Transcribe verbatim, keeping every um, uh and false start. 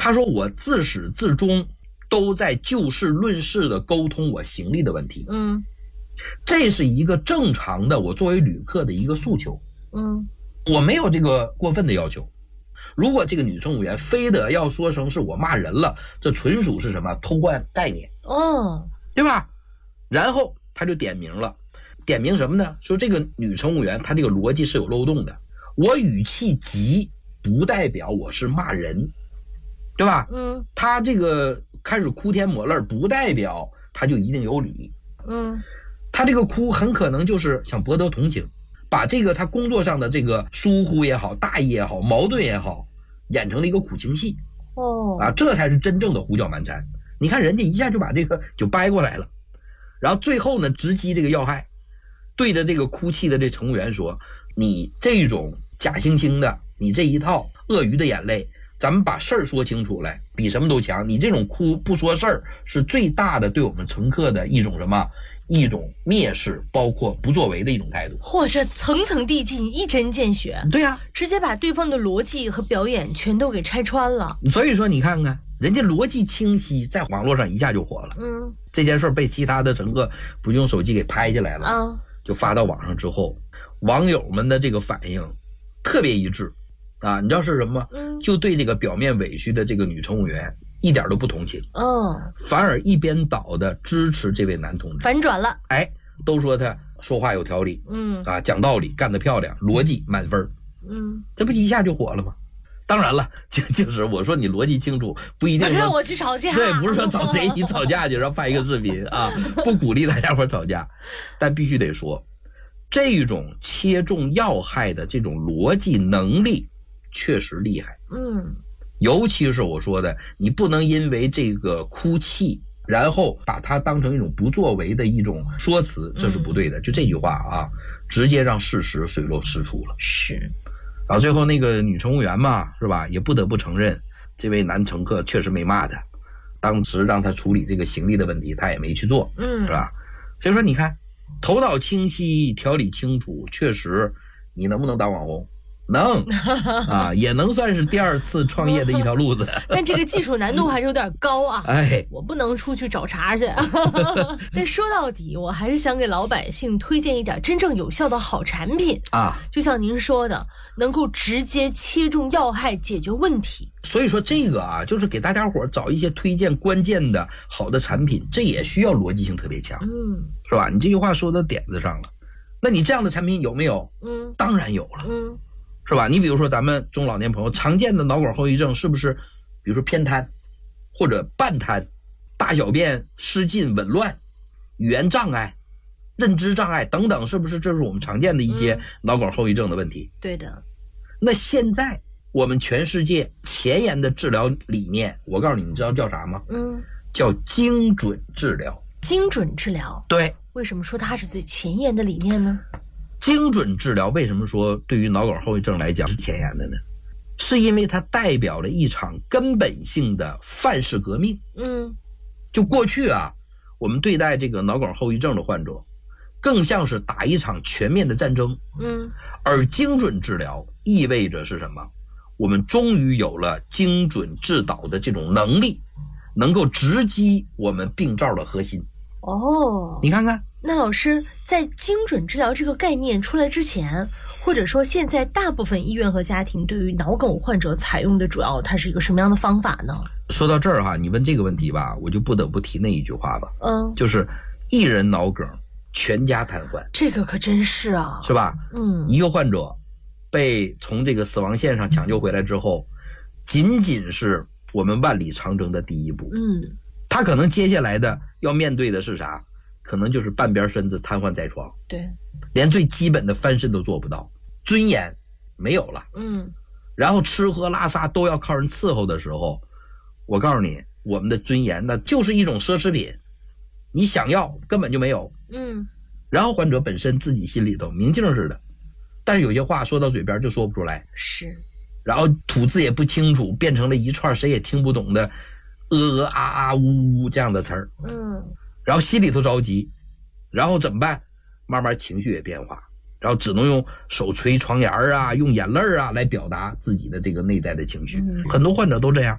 他说我自始至终都在就事论事的沟通我行李的问题。 嗯， 这是一个正常的我作为旅客的一个诉求。 嗯， 我没有这个过分的要求。如果这个女乘务员非得要说成是我骂人了，这纯属是什么偷换概念。 哦， 对吧？然后他就点名了，点名什么呢？说这个女乘务员她这个逻辑是有漏洞的。我语气急不代表我是骂人，对吧？ 嗯， 她这个开始哭天抹泪不代表她就一定有理。 嗯， 她这个哭很可能就是想博得同情，把这个她工作上的这个疏忽也好、大意也好、矛盾也好，演成了一个苦情戏。 哦， 啊，这才是真正的胡搅蛮缠。你看人家一下就把这个就掰过来了，然后最后呢直击这个要害，对着这个哭泣的这乘务员说，你这种假惺惺的，你这一套鳄鱼的眼泪，咱们把事儿说清楚来，比什么都强。你这种哭不说事儿，是最大的对我们乘客的一种什么？一种蔑视，包括不作为的一种态度。 或者层层递进，一针见血。 对呀、啊， 直接把对方的逻辑和表演全都给拆穿了。 所以说你看看人家逻辑清晰，在网络上一下就火了。 嗯， 这件事被其他的乘客不用手机给拍下来了， 啊， 就发到网上之后，网友们的这个反应特别一致啊！你知道是什么吗？ 嗯， 就对这个表面委屈的这个女乘务员一点都不同情， 哦， 反而一边倒的支持这位男同志， 反转了。 哎，都说他说话有条理， 嗯啊，讲道理，干得漂亮，逻辑满分， 嗯， 这不一下就火了吗？当然了，就就是我说你逻辑清楚，不一定说让我去吵架， 对，不是说找谁你吵架去，然后拍一个视频啊，不鼓励大家伙吵架，但必须得说，这种切中要害的这种逻辑能力确实厉害。 嗯， 尤其是我说的，你不能因为这个哭泣，然后把它当成一种不作为的一种说辞，这是不对的。嗯、就这句话啊，直接让事实水落石出了。 是。 然后最后那个女乘务员嘛，是吧？也不得不承认，这位男乘客确实没骂他，当时让他处理这个行李的问题，他也没去做， 嗯， 是吧？所以说你看，头脑清晰，条理清楚，确实，你能不能当网红？能啊，也能算是第二次创业的一条路子。 但这个技术难度还是有点高啊！ 哎， 我不能出去找茬去。但说到底，我还是想给老百姓推荐一点真正有效的好产品啊。 就像您说的，能够直接切中要害，解决问题。 所以说这个啊，就是给大家伙找一些推荐关键的好的产品，这也需要逻辑性特别强， 嗯， 是吧？你这句话说到点子上了。那你这样的产品有没有？ 嗯， 当然有了。 嗯。 是吧？你比如说咱们中老年朋友常见的脑梗后遗症，是不是比如说偏瘫或者半瘫，大小便失禁紊乱，语言障碍，认知障碍等等，是不是这是我们常见的一些脑梗后遗症的问题？ 嗯、对的。 那现在我们全世界前沿的治疗理念，我告诉你，你知道叫啥吗？ 嗯， 叫精准治疗。 精准治疗。 对。 为什么说它是最前沿的理念呢？ 精准治疗为什么说对于脑梗后遗症来讲是前沿的呢？是因为它代表了一场根本性的范式革命。 嗯， 就过去啊，我们对待这个脑梗后遗症的患者，更像是打一场全面的战争。 嗯， 而精准治疗意味着是什么？我们终于有了精准治导的这种能力，能够直击我们病灶的核心。 哦， 你看看。 那老师，在精准治疗这个概念出来之前，或者说现在大部分医院和家庭对于脑梗患者采用的主要它是一个什么样的方法呢？ 说到这儿哈，你问这个问题吧，我就不得不提那一句话吧， 嗯， 就是一人脑梗，全家瘫痪。 这个可真是啊， 是吧？ 嗯， 一个患者被从这个死亡线上抢救回来之后，仅仅是我们万里长征的第一步。 嗯， 他可能接下来的要面对的是啥？可能就是半边身子瘫痪在床， 对， 连最基本的翻身都做不到，尊严没有了， 嗯， 然后吃喝拉撒都要靠人伺候的时候，我告诉你，我们的尊严那就是一种奢侈品，你想要根本就没有， 嗯， 然后患者本身自己心里头明镜似的，但是有些话说到嘴边就说不出来， 是， 然后吐字也不清楚，变成了一串谁也听不懂的呃呃啊啊呜呜这样的词儿， 嗯。 然后心里头着急，然后怎么办？慢慢情绪也变化，然后只能用手捶床沿啊，用眼泪啊来表达自己的这个内在的情绪。 嗯、 很多患者都这样。